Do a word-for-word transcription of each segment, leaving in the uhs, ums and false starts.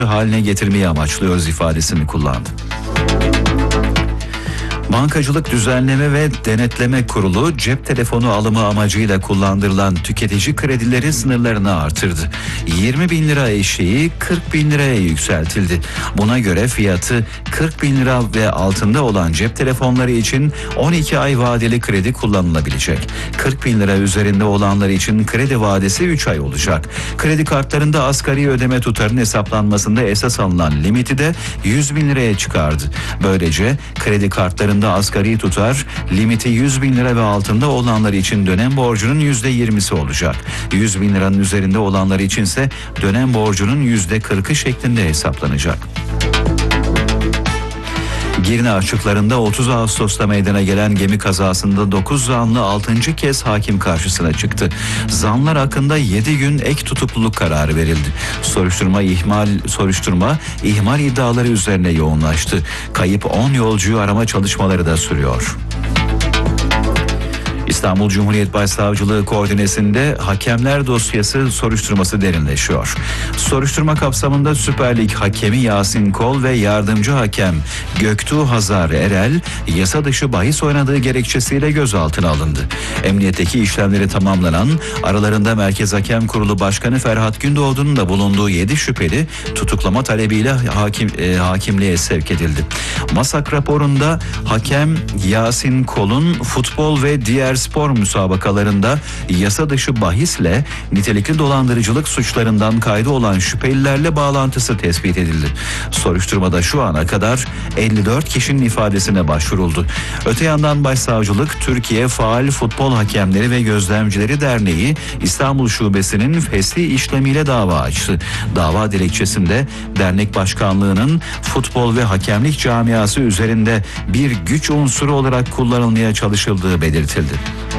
haline getirmeyi amaçlıyoruz ifadesini kullandı. Bankacılık Düzenleme ve Denetleme Kurulu cep telefonu alımı amacıyla kullandırılan tüketici kredileri sınırlarını artırdı. yirmi bin lira eşiği kırk bin liraya yükseltildi. Buna göre fiyatı kırk bin lira ve altında olan cep telefonları için on iki ay vadeli kredi kullanılabilecek. kırk bin lira üzerinde olanlar için kredi vadesi üç ay olacak. Kredi kartlarında asgari ödeme tutarının hesaplanmasında esas alınan limiti de yüz bin liraya çıkardı. Böylece kredi kartlarında asgari tutar limiti yüz bin lira ve altında olanlar için dönem borcunun yüzde yirmisi olacak. yüz bin liranın üzerinde olanlar içinse dönem borcunun yüzde kırkı şeklinde hesaplanacak. Girne açıklarında otuz Ağustos'ta meydana gelen gemi kazasında dokuz zanlı altıncı kez hakim karşısına çıktı. Zanlar hakkında yedi gün ek tutukluluk kararı verildi. Soruşturma ihmal soruşturma ihmal iddiaları üzerine yoğunlaştı. Kayıp on yolcuyu arama çalışmaları da sürüyor. İstanbul Cumhuriyet Başsavcılığı koordinesinde hakemler dosyası soruşturması derinleşiyor. Soruşturma kapsamında Süper Lig hakemi Yasin Kol ve yardımcı hakem Göktuğ Hazar Erel yasa dışı bahis oynadığı gerekçesiyle gözaltına alındı. Emniyetteki işlemleri tamamlanan, aralarında Merkez Hakem Kurulu Başkanı Ferhat Gündoğdu'nun da bulunduğu yedi şüpheli tutuklama talebiyle hakim, e, hakimliğe sevk edildi. MASAK raporunda hakem Yasin Kol'un futbol ve diğer spor müsabakalarında yasa dışı bahisle nitelikli dolandırıcılık suçlarından kaydı olan şüphelilerle bağlantısı tespit edildi. Soruşturmada şu ana kadar elli dört kişinin ifadesine başvuruldu. Öte yandan Başsavcılık, Türkiye Faal Futbol Hakemleri ve Gözlemcileri Derneği İstanbul Şubesi'nin fesli işlemiyle dava açtı. Dava dilekçesinde dernek başkanlığının futbol ve hakemlik camiası üzerinde bir güç unsuru olarak kullanılmaya çalışıldığı belirtildi.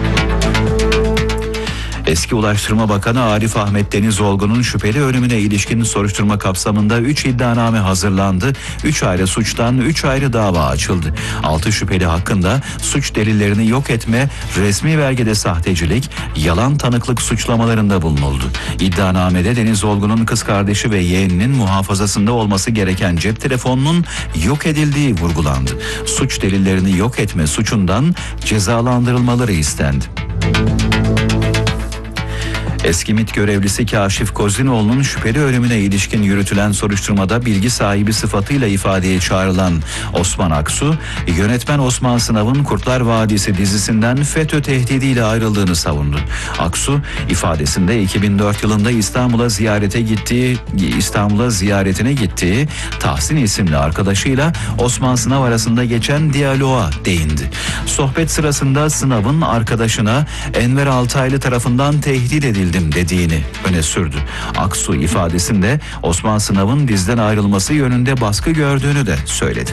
Eski Ulaştırma Bakanı Arif Ahmet Denizoğlu'nun şüpheli ölümüne ilişkin soruşturma kapsamında üç iddianame hazırlandı. üç ayrı suçtan üç ayrı dava açıldı. altı şüpheli hakkında suç delillerini yok etme, resmi belgede sahtecilik, yalan tanıklık suçlamalarında bulunuldu. İddianamede Denizoğlu'nun kız kardeşi ve yeğeninin muhafazasında olması gereken cep telefonunun yok edildiği vurgulandı. Suç delillerini yok etme suçundan cezalandırılmaları istendi. Eski MİT görevlisi Kaşif Kozinoğlu'nun şüpheli ölümüne ilişkin yürütülen soruşturmada bilgi sahibi sıfatıyla ifadeye çağrılan Osman Aksu, yönetmen Osman Sınav'ın Kurtlar Vadisi dizisinden FETÖ tehdidiyle ayrıldığını savundu. Aksu, ifadesinde iki bin dört yılında İstanbul'a ziyarete gittiği, İstanbul'a ziyaretine gittiği Tahsin isimli arkadaşıyla Osman Sınav arasında geçen diyaloğa değindi. Sohbet sırasında Sınav'ın arkadaşına Enver Altaylı tarafından tehdit edildi dediğini öne sürdü. Aksu ifadesinde Osman Sınav'ın diziden ayrılması yönünde baskı gördüğünü de söyledi.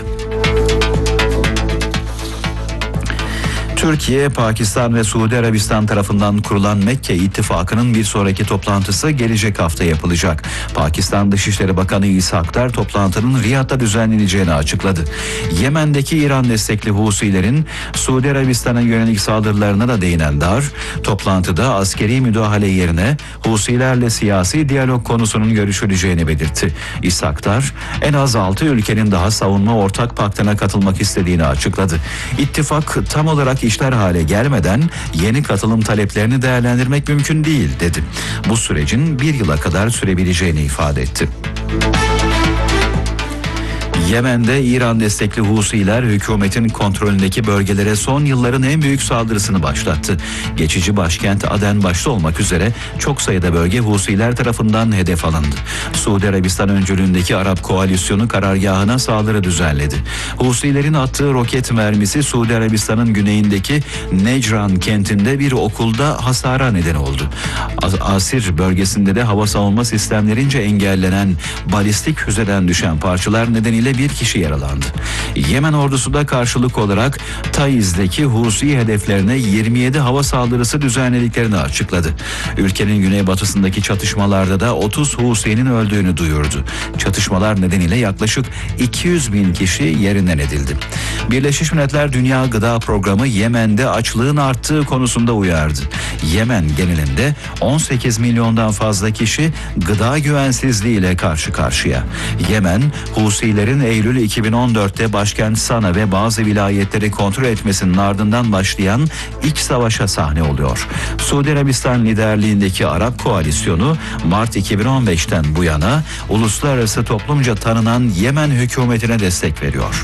Türkiye, Pakistan ve Suudi Arabistan tarafından kurulan Mekke İttifakı'nın bir sonraki toplantısı gelecek hafta yapılacak. Pakistan Dışişleri Bakanı İsa Aktar toplantının Riyad'da düzenleneceğini açıkladı. Yemen'deki İran destekli Husilerin Suudi Arabistan'a yönelik saldırılarına da değinen Dar, toplantıda askeri müdahale yerine Husilerle siyasi diyalog konusunun görüşüleceğini belirtti. İsa Aktar, en az altı ülkenin daha savunma ortak paktına katılmak istediğini açıkladı. İttifak tam olarak işler hale gelmeden yeni katılım taleplerini değerlendirmek mümkün değil dedi. Bu sürecin bir yıla kadar sürebileceğini ifade etti. Yemen'de İran destekli Husiler hükümetin kontrolündeki bölgelere son yılların en büyük saldırısını başlattı. Geçici başkent Aden başta olmak üzere çok sayıda bölge Husiler tarafından hedef alındı. Suudi Arabistan öncülüğündeki Arap koalisyonu karargahına saldırı düzenledi. Husilerin attığı roket mermisi Suudi Arabistan'ın güneyindeki Necran kentinde bir okulda hasara neden oldu. Asir bölgesinde de hava savunma sistemlerince engellenen balistik füzeden düşen parçalar nedeniyle bir kişi yaralandı. Yemen ordusu da karşılık olarak Taiz'deki Husi hedeflerine yirmi yedi hava saldırısı düzenlediklerini açıkladı. Ülkenin güneybatısındaki çatışmalarda da otuz Husi'nin öldüğünü duyurdu. Çatışmalar nedeniyle yaklaşık iki yüz bin kişi yerinden edildi. Birleşmiş Milletler Dünya Gıda Programı Yemen'de açlığın arttığı konusunda uyardı. Yemen genelinde on sekiz milyondan fazla kişi gıda güvensizliği ile karşı karşıya. Yemen, Husilerin Eylül iki bin on dörtte başkent Sana ve bazı vilayetleri kontrol etmesinin ardından başlayan iç savaşa sahne oluyor. Suudi Arabistan liderliğindeki Arap Koalisyonu Mart iki bin on beşten bu yana uluslararası toplumca tanınan Yemen hükümetine destek veriyor.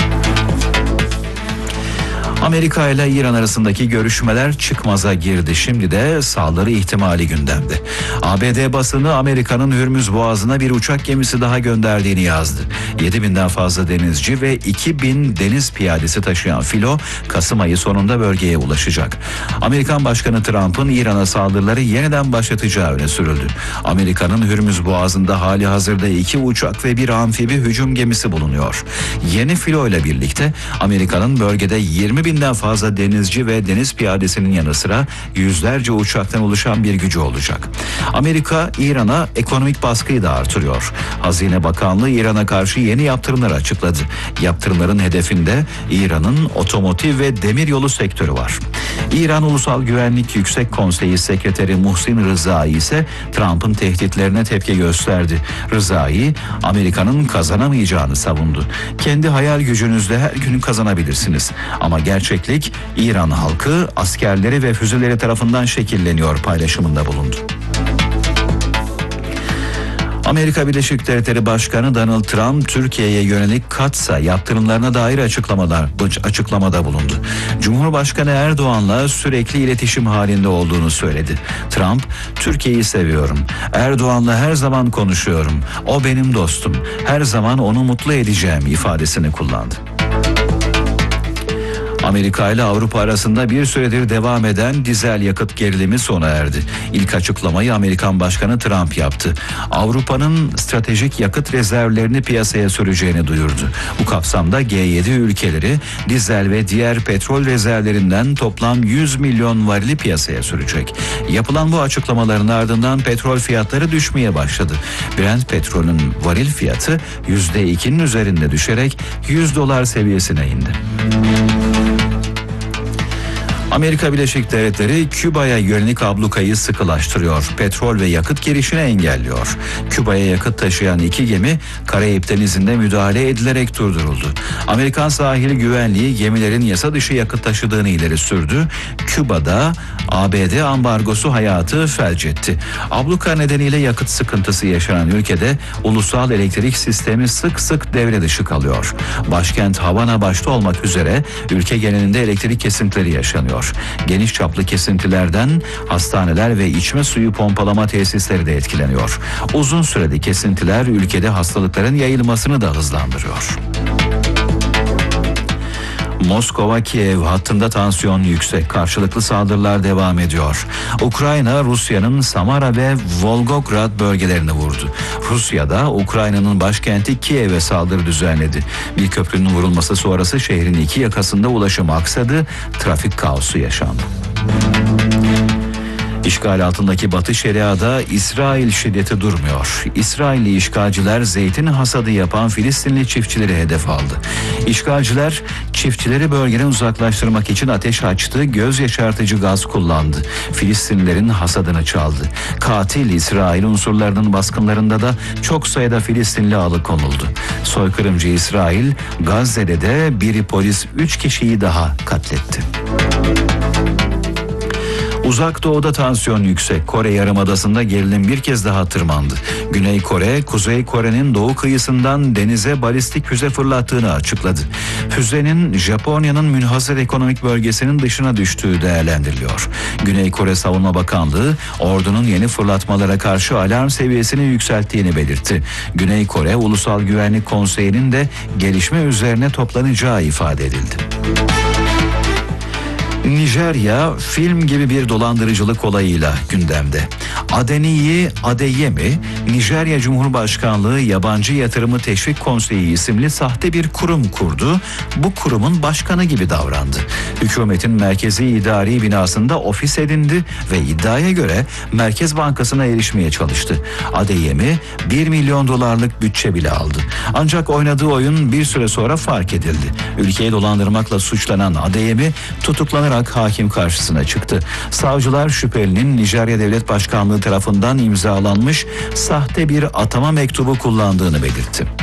Amerika ile İran arasındaki görüşmeler çıkmaza girdi. Şimdi de saldırı ihtimali gündemde. A B D basını Amerika'nın Hürmüz Boğazı'na bir uçak gemisi daha gönderdiğini yazdı. yedi binden fazla denizci ve iki bin deniz piyadesi taşıyan filo Kasım ayı sonunda bölgeye ulaşacak. Amerikan Başkanı Trump'ın İran'a saldırıları yeniden başlatacağı öne sürüldü. Amerika'nın Hürmüz Boğazı'nda hali hazırda iki uçak ve bir amfibi hücum gemisi bulunuyor. Yeni filo ile birlikte Amerika'nın bölgede yirmi binden fazla denizci ve deniz piyadesinin yanı sıra yüzlerce uçaktan oluşan bir gücü olacak. Amerika, İran'a ekonomik baskıyı da artırıyor. Hazine Bakanlığı İran'a karşı yeni yaptırımlar açıkladı. Yaptırımların hedefinde İran'ın otomotiv ve demiryolu sektörü var. İran Ulusal Güvenlik Yüksek Konseyi Sekreteri Muhsin Rızai ise Trump'ın tehditlerine tepki gösterdi. Rızai, Amerika'nın kazanamayacağını savundu. Kendi hayal gücünüzle her gün kazanabilirsiniz. Ama gerçeklik İran halkı, askerleri ve füzeleri tarafından şekilleniyor paylaşımında bulundu. Amerika Birleşik Devletleri Başkanı Donald Trump, Türkiye'ye yönelik katsa yaptırımlarına dair açıklamalar, açıklamada bulundu. Cumhurbaşkanı Erdoğan'la sürekli iletişim halinde olduğunu söyledi. Trump, Türkiye'yi seviyorum. Erdoğan'la her zaman konuşuyorum. O benim dostum. Her zaman onu mutlu edeceğim ifadesini kullandı. Amerika ile Avrupa arasında bir süredir devam eden dizel yakıt gerilimi sona erdi. İlk açıklamayı Amerikan Başkanı Trump yaptı. Avrupa'nın stratejik yakıt rezervlerini piyasaya süreceğini duyurdu. Bu kapsamda G yedi ülkeleri dizel ve diğer petrol rezervlerinden toplam yüz milyon varili piyasaya sürecek. Yapılan bu açıklamaların ardından petrol fiyatları düşmeye başladı. Brent petrolün varil fiyatı yüzde ikinin üzerinde düşerek yüz dolar seviyesine indi. Amerika Birleşik Devletleri Küba'ya yönelik ablukayı sıkılaştırıyor. Petrol ve yakıt girişini engelliyor. Küba'ya yakıt taşıyan iki gemi Karayip Denizi'nde müdahale edilerek durduruldu. Amerikan sahil güvenliği gemilerin yasa dışı yakıt taşıdığını ileri sürdü. Küba'da A B D ambargosu hayatı felç etti. Abluka nedeniyle yakıt sıkıntısı yaşanan ülkede ulusal elektrik sistemi sık sık devre dışı kalıyor. Başkent Havana başta olmak üzere ülke genelinde elektrik kesintileri yaşanıyor. Geniş çaplı kesintilerden hastaneler ve içme suyu pompalama tesisleri de etkileniyor. Uzun süreli kesintiler ülkede hastalıkların yayılmasını da hızlandırıyor. Moskova-Kiev hattında tansiyon yüksek. Karşılıklı saldırılar devam ediyor. Ukrayna, Rusya'nın Samara ve Volgograd bölgelerini vurdu. Rusya da Ukrayna'nın başkenti Kiev'e saldırı düzenledi. Bir köprünün vurulması sonrası şehrin iki yakasında ulaşım aksadı, trafik kaosu yaşandı. İşgal altındaki Batı Şeria'da İsrail şiddeti durmuyor. İsrailli işgalciler zeytin hasadı yapan Filistinli çiftçileri hedef aldı. İşgalciler çiftçileri bölgeden uzaklaştırmak için ateş açtı, göz yaşartıcı gaz kullandı. Filistinlilerin hasadını çaldı. Katil İsrail unsurlarının baskınlarında da çok sayıda Filistinli alıkonuldu. Soykırımcı İsrail, Gazze'de de biri polis üç kişiyi daha katletti. Uzak Doğu'da tansiyon yüksek. Kore Yarımadası'nda gerilim bir kez daha tırmandı. Güney Kore, Kuzey Kore'nin doğu kıyısından denize balistik füze fırlattığını açıkladı. Füzenin Japonya'nın münhasır ekonomik bölgesinin dışına düştüğü değerlendiriliyor. Güney Kore Savunma Bakanlığı, ordunun yeni fırlatmalara karşı alarm seviyesini yükselttiğini belirtti. Güney Kore Ulusal Güvenlik Konseyi'nin de gelişme üzerine toplanacağı ifade edildi. Nijerya film gibi bir dolandırıcılık olayıyla gündemde. Adeniyi Adeyemi, Nijerya Cumhurbaşkanlığı Yabancı Yatırımı Teşvik Konseyi isimli sahte bir kurum kurdu. Bu kurumun başkanı gibi davrandı. Hükümetin merkezi idari binasında ofis edindi ve iddiaya göre Merkez Bankası'na erişmeye çalıştı. Adeyemi bir milyon dolarlık bütçe bile aldı. Ancak oynadığı oyun bir süre sonra fark edildi. Ülkeyi dolandırmakla suçlanan Adeyemi tutuklanarak hakim karşısına çıktı. Savcılar şüphelinin Nijerya Devlet Başkanlığı tarafından imzalanmış sahte bir atama mektubu kullandığını belirtti.